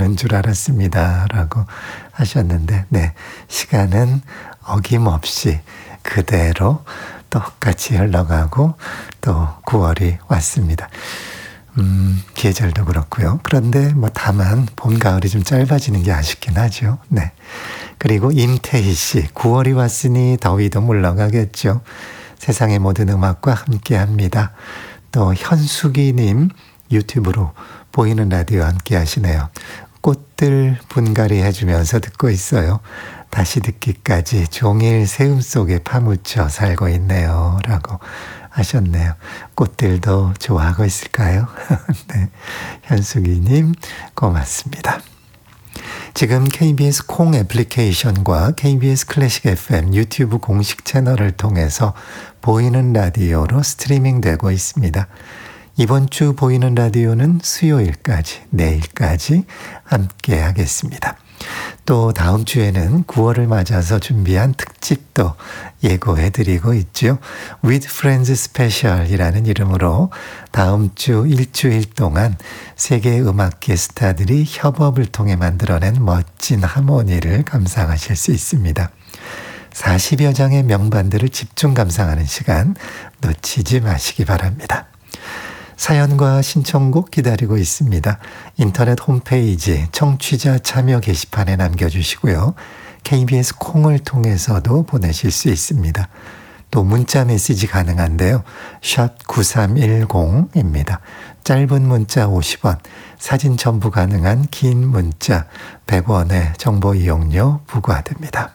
그런 줄 알았습니다. 라고 하셨는데, 네. 시간은 어김없이 그대로 똑같이 흘러가고 또 9월이 왔습니다. 계절도 그렇고요. 그런데 다만 봄, 가을이 좀 짧아지는 게 아쉽긴 하죠. 네. 그리고 임태희 씨, 9월이 왔으니 더위도 물러가겠죠. 세상의 모든 음악과 함께 합니다. 또 현숙이님 유튜브로 보이는 라디오 함께 하시네요. 꽃들 분갈이 해주면서 듣고 있어요. 다시 듣기까지 종일 새음 속에 파묻혀 살고 있네요. 라고 하셨네요. 꽃들도 좋아하고 있을까요? 네. 현숙이님 고맙습니다. 지금 KBS 콩 애플리케이션과 KBS 클래식 FM 유튜브 공식 채널을 통해서 보이는 라디오로 스트리밍 되고 있습니다. 이번 주 보이는 라디오는 수요일까지, 내일까지 함께 하겠습니다. 또 다음 주에는 9월을 맞아서 준비한 특집도 예고해드리고 있죠. With Friends Special이라는 이름으로 다음 주 일주일 동안 세계 음악계 스타들이 협업을 통해 만들어낸 멋진 하모니를 감상하실 수 있습니다. 40여 장의 명반들을 집중 감상하는 시간 놓치지 마시기 바랍니다. 사연과 신청곡 기다리고 있습니다. 인터넷 홈페이지 청취자 참여 게시판에 남겨주시고요. KBS 콩을 통해서도 보내실 수 있습니다. 또 문자 메시지 가능한데요. 샵 9310입니다. 짧은 문자 50원, 사진 첨부 가능한 긴 문자 100원의 정보 이용료 부과됩니다.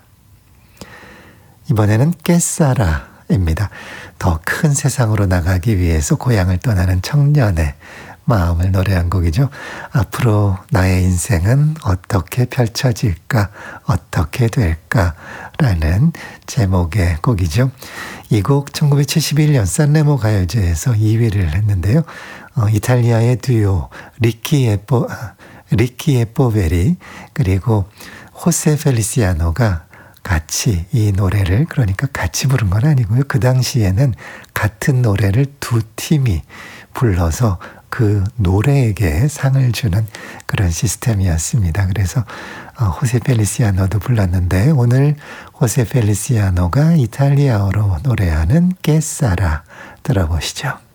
이번에는 깨싸라입니다. 더 큰 세상으로 나가기 위해서 고향을 떠나는 청년의 마음을 노래한 곡이죠. 앞으로 나의 인생은 어떻게 펼쳐질까, 어떻게 될까라는 제목의 곡이죠. 이 곡 1971년 산레모 가요제에서 2위를 했는데요. 이탈리아의 듀오 리키 에포베리 그리고 호세 펠리시아노가 같이 이 노래를 그러니까 같이 부른 건 아니고요. 그 당시에는 같은 노래를 두 팀이 불러서 그 노래에게 상을 주는 그런 시스템이었습니다. 그래서 호세 펠리시아노도 불렀는데 오늘 호세 펠리시아노가 이탈리아어로 노래하는 깨싸라 들어보시죠.